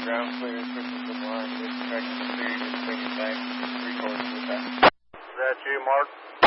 ground clear, switches the line, with tracking the 3, just bring it back, 3 course with that. Is that you, Mark?